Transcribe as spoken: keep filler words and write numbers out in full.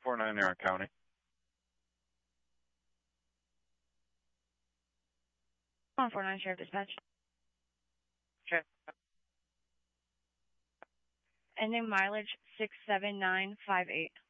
four nine Aaron County. one four nine Sheriff Dispatch. Okay. Ending mileage six seven nine five eight.